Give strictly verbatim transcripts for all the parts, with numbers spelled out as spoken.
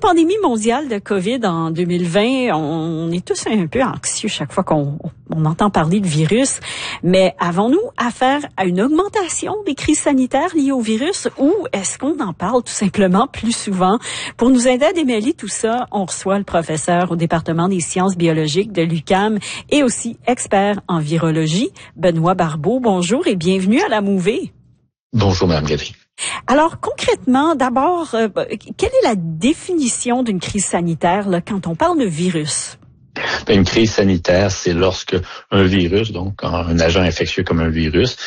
pandémie mondiale de COVID en deux mille vingt, on est tous un peu anxieux chaque fois qu'on on entend parler de virus. Mais avons-nous affaire à une augmentation des crises sanitaires liées au virus ou est-ce qu'on en parle tout simplement plus souvent? Pour nous aider à démêler tout ça, on reçoit le professeur au département des sciences biologiques de l'U Q A M et aussi expert en virologie, Benoît Barbeau. Bonjour et bienvenue à la Mouvée. Bonjour, Mme Gauthier. Alors, concrètement, d'abord, euh, quelle est la définition d'une crise sanitaire là, quand on parle de virus? Une crise sanitaire, c'est lorsque un virus, donc un agent infectieux comme un virus,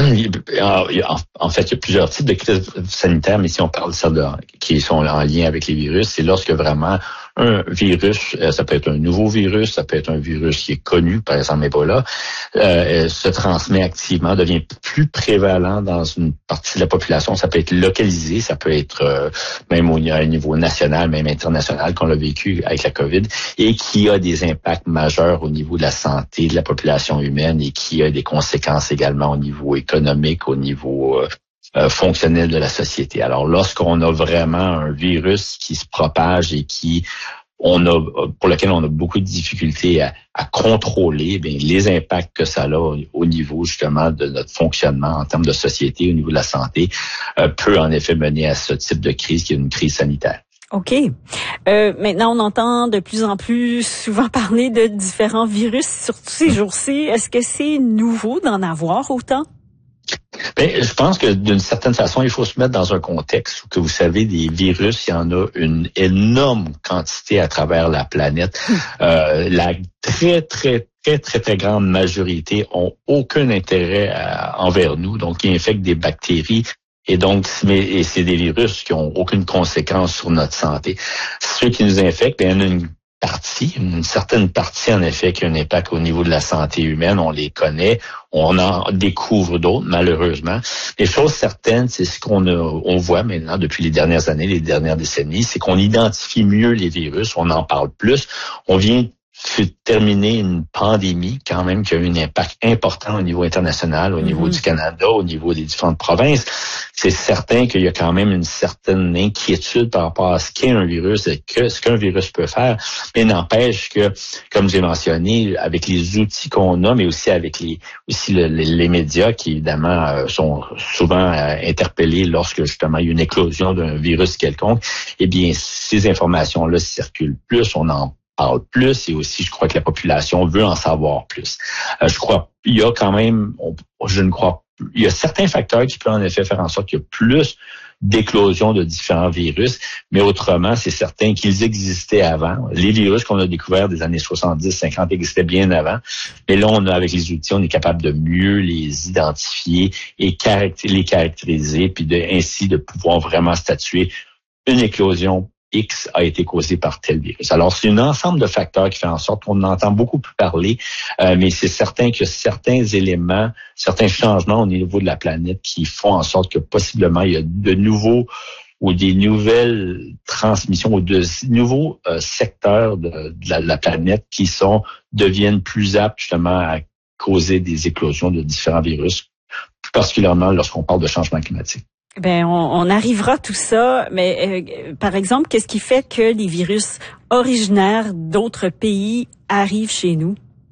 en fait, il y a plusieurs types de crises sanitaires, mais si on parle de celles qui sont en lien avec les virus, c'est lorsque vraiment un virus, ça peut être un nouveau virus, ça peut être un virus qui est connu, par exemple Ebola, euh, se transmet activement, devient plus prévalent dans une partie de la population. Ça peut être localisé, ça peut être euh, même au niveau national, même international, qu'on l'a vécu avec la COVID, et qui a des impacts majeurs au niveau de la santé de la population humaine et qui a des conséquences également au niveau économique, au niveau euh, euh, fonctionnel de la société. Alors, lorsqu'on a vraiment un virus qui se propage et qui on a pour lequel on a beaucoup de difficultés à, à contrôler bien, les impacts que ça a au, au niveau justement de notre fonctionnement en termes de société, au niveau de la santé, euh, peut en effet mener à ce type de crise qui est une crise sanitaire. OK. Euh, maintenant, on entend de plus en plus souvent parler de différents virus, surtout ces jours-ci. Est-ce que c'est nouveau d'en avoir autant? Bien, je pense que d'une certaine façon, il faut se mettre dans un contexte où, que vous savez, des virus, il y en a une énorme quantité à travers la planète. Euh, la très, très, très, très, très grande majorité ont aucun intérêt à, envers nous, donc ils infectent des bactéries. Et donc, mais, et c'est des virus qui ont aucune conséquence sur notre santé. Ceux qui nous infectent, bien, il y en a une partie, une certaine partie en effet qui a un impact au niveau de la santé humaine, on les connaît, on en découvre d'autres malheureusement. Les choses certaines, c'est ce qu'on a, on voit maintenant depuis les dernières années, les dernières décennies, c'est qu'on identifie mieux les virus, on en parle plus, on vient terminer une pandémie quand même qui a eu un impact important au niveau international, au niveau mm-hmm. du Canada, au niveau des différentes provinces. C'est certain qu'il y a quand même une certaine inquiétude par rapport à ce qu'est un virus et que, ce qu'un virus peut faire. Mais n'empêche que, comme j'ai mentionné, avec les outils qu'on a, mais aussi avec les aussi le, les, les médias qui évidemment sont souvent interpellés lorsque justement il y a une éclosion d'un virus quelconque, eh bien ces informations-là circulent plus, on en parle plus et aussi je crois que la population veut en savoir plus. Euh, je crois il y a quand même, on, je ne crois il y a certains facteurs qui peuvent en effet faire en sorte qu'il y a plus d'éclosion de différents virus, mais autrement, c'est certain qu'ils existaient avant. Les virus qu'on a découverts des années soixante-dix, cinquante existaient bien avant, mais là, on a, avec les outils, on est capable de mieux les identifier et caractér- les caractériser, puis de, ainsi de pouvoir vraiment statuer une éclosion X a été causé par tel virus. Alors, c'est un ensemble de facteurs qui fait en sorte qu'on entend beaucoup plus parler, euh, mais c'est certain que certains éléments, certains changements au niveau de la planète qui font en sorte que possiblement il y a de nouveaux ou des nouvelles transmissions ou de nouveaux euh, secteurs de, de, la, de la planète qui sont deviennent plus aptes justement à causer des éclosions de différents virus, plus particulièrement lorsqu'on parle de changement climatique. Ben, on, on arrivera à tout ça, mais euh, par exemple, qu'est-ce qui fait que les virus originaires d'autres pays arrivent chez nous?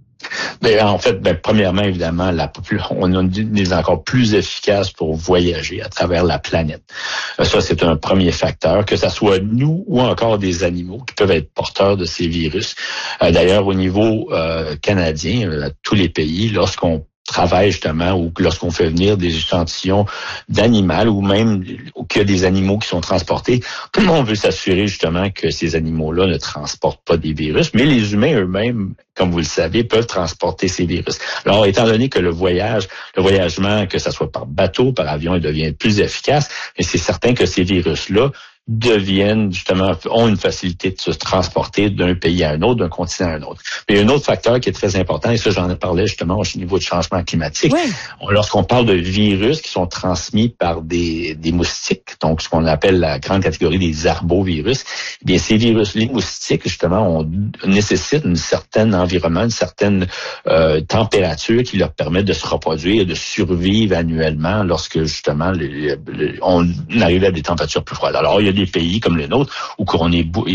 Ben, en fait, ben, premièrement, évidemment, la population, on a des encore plus efficaces pour voyager à travers la planète. Ça, c'est un premier facteur, que ça soit nous ou encore des animaux qui peuvent être porteurs de ces virus. Euh, d'ailleurs, au niveau euh, canadien, euh, tous les pays, lorsqu'on travail justement ou lorsqu'on fait venir des échantillons d'animaux ou même qu'il y a des animaux qui sont transportés, on veut s'assurer justement que ces animaux-là ne transportent pas des virus, mais les humains eux-mêmes, comme vous le savez, peuvent transporter ces virus. Alors, étant donné que le voyage, le voyagement, que ce soit par bateau, par avion, il devient plus efficace, mais c'est certain que ces virus-là deviennent justement, ont une facilité de se transporter d'un pays à un autre, d'un continent à un autre. Mais il y a un autre facteur qui est très important, et ça j'en ai parlé justement au niveau du changement climatique. Oui. Lorsqu'on parle de virus qui sont transmis par des, des moustiques, donc ce qu'on appelle la grande catégorie des arbovirus, eh bien ces virus, les moustiques justement, on nécessitent un certain environnement, une certaine euh, température qui leur permet de se reproduire et de survivre annuellement lorsque justement les, les, on arrive à des températures plus froides. Alors il y a des pays comme les nôtres où on est